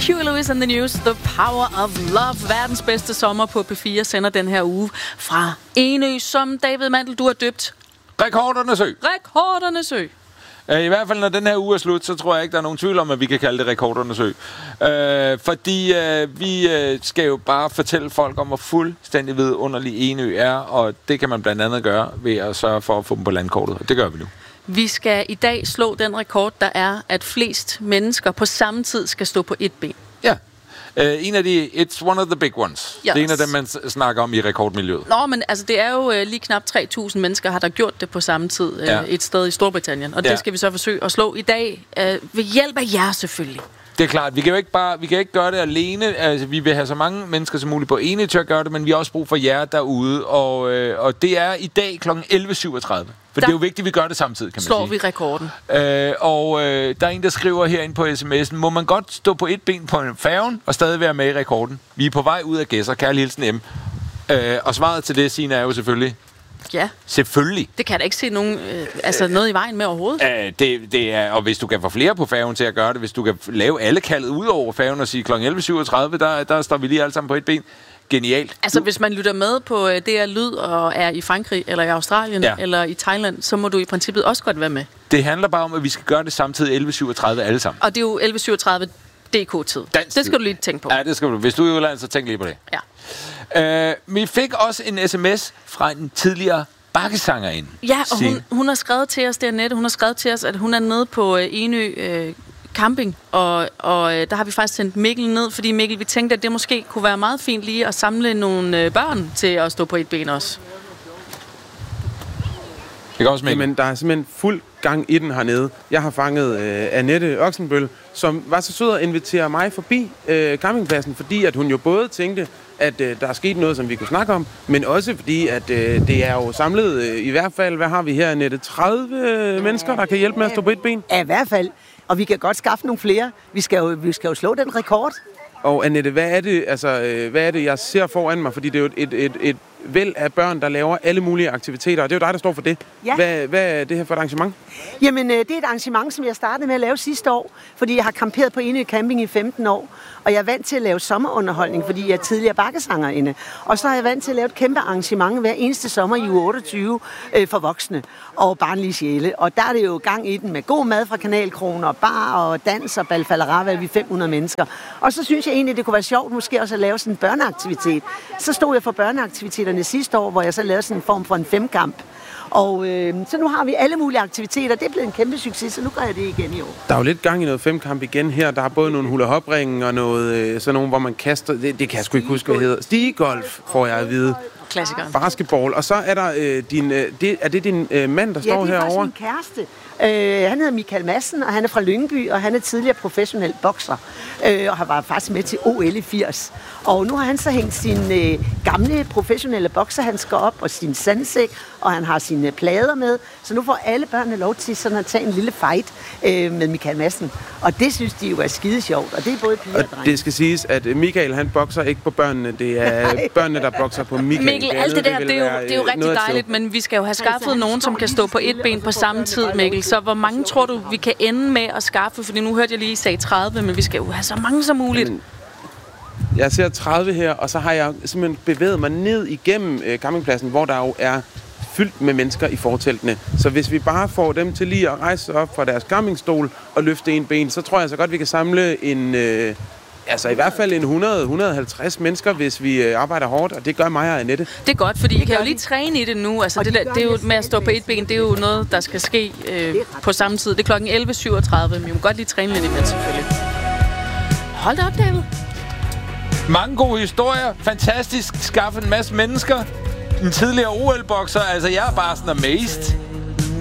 Huey Lewis and the News, The Power of Love. Verdens bedste sommer på P4 sender den her uge fra Enø, som David Mandel, du har døbt Rekordernes Ø. Rekordernes Ø. I hvert fald, når den her uge er slut, så tror jeg ikke, der er nogen tvivl om, at vi kan kalde det Rekordernes Ø. Fordi vi skal jo bare fortælle folk om, hvor fuldstændig vidunderlig Enø er, og det kan man blandt andet gøre ved at sørge for at få dem på landkortet, og det gør vi nu. Vi skal i dag slå den rekord, der er, at flest mennesker på samme tid skal stå på et ben. Ja. It's one of the big ones. Yes. Det er en af dem, man snakker om i rekordmiljøet. Nå, men altså, det er jo lige knap 3.000 mennesker, har der gjort det på samme tid et sted i Storbritannien. Og det skal vi så forsøge at slå i dag ved hjælp af jer selvfølgelig. Det er klart, vi kan ikke gøre det alene. Altså, vi vil have så mange mennesker som muligt på Enø til at gøre det, men vi har også brug for jer derude. Og det er i dag kl. 11.37. For det er jo vigtigt, at vi gør det samtidig, kan man sige. Slår vi rekorden. Der er en, der skriver herinde på sms'en, må man godt stå på et ben på en færgen og stadig være med i rekorden? Vi er på vej ud af Gæsser. Kærlig hilsen M. Og svaret til det, Signe, er jo selvfølgelig... Ja. Selvfølgelig. Det kan da ikke se nogen, noget i vejen med overhovedet. Det er, og hvis du kan få flere på færgen til at gøre det, hvis du kan lave alle kaldet ud over færgen og sige kl. 11.37, der står vi lige alle sammen på et ben. Genialt. Altså, hvis man lytter med på DR Lyd og er i Frankrig, eller i Australien, eller i Thailand, så må du i princippet også godt være med. Det handler bare om, at vi skal gøre det samtidig 11.37 alle sammen. Og det er jo 11.37 DK-tid. Det skal du lige tænke på. Ja, det skal du. Hvis du er i udlandet, så tænk lige på det. Ja. Vi fik også en sms fra en tidligere bakkesangerinde. Ja, og hun har skrevet til os, det er Annette, hun har skrevet til os, at hun er nede på Enø camping, og der har vi faktisk sendt Mikkel ned, fordi Mikkel, vi tænkte, at det måske kunne være meget fint lige at samle nogle børn til at stå på et ben også. Det kan også, Mikkel. Men der er simpelthen fuld gang i den hernede. Jeg har fanget Annette Oksenbøl, som var så sød at invitere mig forbi campingpladsen, fordi at hun jo både tænkte, at der er sket noget, som vi kunne snakke om, men også fordi, at det er jo samlet i hvert fald, hvad har vi her, Annette? 30 mennesker, der kan hjælpe med at stå på et ben? Ja, i hvert fald. Og vi kan godt skaffe nogle flere. Vi skal jo slå den rekord. Og Annette, hvad er det, jeg ser foran mig? Fordi det er jo et væld af børn, der laver alle mulige aktiviteter, og det er jo dig, der står for det. Ja. Hvad er det her for et arrangement? Jamen, det er et arrangement, som jeg startede med at lave sidste år, fordi jeg har camperet på Enø Camping i 15 år, og jeg er vant til at lave sommerunderholdning, fordi jeg er tidligere bakkesangerinde. Og så er jeg vant til at lave et kæmpe arrangement hver eneste sommer i uge 28 for voksne og barnlige sjæle. Og der er det jo gang i den med god mad fra Kanalkroner, og bar og dans og balfallerava, vi er 500 mennesker. Og så synes jeg egentlig, det kunne være sjovt måske også at lave sådan en børneaktivitet. Så stod jeg for børneaktiviteterne sidste år, hvor jeg så lavede sådan en form for en femkamp. Og så nu har vi alle mulige aktiviteter. Det er blevet en kæmpe succes, så nu gør jeg det igen i år. Der er jo lidt gang i noget femkamp igen her. Der er både nogle hula-hop-ringen og noget, sådan nogle, hvor man kaster... Det kan jeg sgu ikke huske, hvad det hedder. Stigegolf, får jeg at vide. Klassikeren. Basketball. Og så er der er det din mand, der står herovre? Ja, det er faktisk min kæreste. Han hedder Michael Madsen, og han er fra Lyngby, og han er tidligere professionel bokser, og har været faktisk med til OL i 80. Og nu har han så hængt sine gamle professionelle bokserhandsker op, og sin sandsæk, og han har sine plader med, så nu får alle børnene lov til sådan at tage en lille fight med Michael Madsen. Og det synes de jo er skide sjovt, og det er både piger og drenge. Det skal siges, at Michael, han bokser ikke på børnene, det er børnene, der bokser på Michael. Mikkel, alt det der, det er jo rigtig dejligt, men vi skal jo have skaffet nogen, som kan stå på et ben på samme tid, Mikkel. Så hvor mange tror du, vi kan ende med at skaffe? Fordi nu hørte jeg lige, I sagde 30, men vi skal jo have så mange som muligt. Jeg ser 30 her, og så har jeg simpelthen bevæget mig ned igennem campingpladsen, hvor der jo er fyldt med mennesker i forteltene. Så hvis vi bare får dem til lige at rejse sig op fra deres campingstol og løfte en ben, så tror jeg så godt, vi kan samle en... i hvert fald en 100-150 mennesker, hvis vi arbejder hårdt, og det gør mig og Annette. Det er godt, fordi I kan jo lige træne i det nu. Altså, det er jo med at stå på et ben, det er jo noget, der skal ske på samme tid. Det er klokken 11.37, men vi må godt lige træne lidt imens, selvfølgelig. Hold da op, David. Mange gode historier. Fantastisk. Skaffe en masse mennesker. En tidligere OL-bokser. Altså, jeg er bare sådan amazed.